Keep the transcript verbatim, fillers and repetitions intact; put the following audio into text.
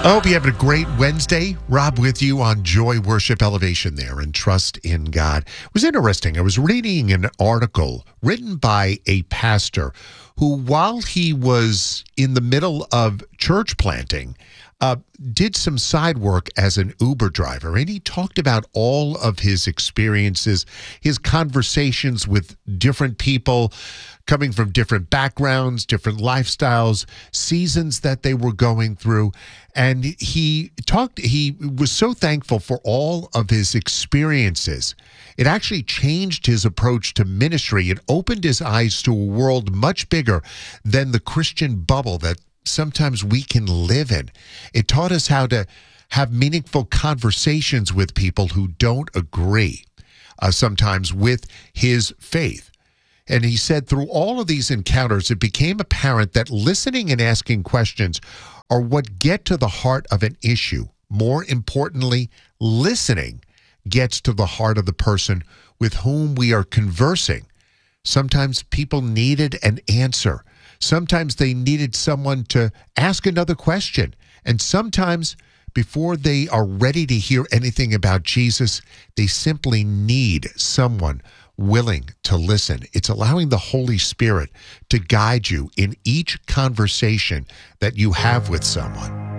I hope you have a great Wednesday. Rob with you on Joy Worship Elevation there and Trust in God. It was interesting. I was reading an article written by a pastor who, while he was in the middle of church planting, uh, did some side work as an Uber driver. And he talked about all of his experiences, his conversations with different people coming from different backgrounds, different lifestyles, seasons that they were going through. And he talked, he was so thankful for all of his experiences. It actually changed his approach to ministry. It opened his eyes to a world much bigger than the Christian bubble that sometimes we can live in. It taught us how to have meaningful conversations with people who don't agree, uh, sometimes with his faith. And he said through all of these encounters, it became apparent that listening and asking questions are what get to the heart of an issue. More importantly, listening gets to the heart of the person with whom we are conversing. Sometimes people needed an answer. Sometimes they needed someone to ask another question. And sometimes before they are ready to hear anything about Jesus, they simply need someone willing to listen. It's allowing the Holy Spirit to guide you in each conversation that you have with someone.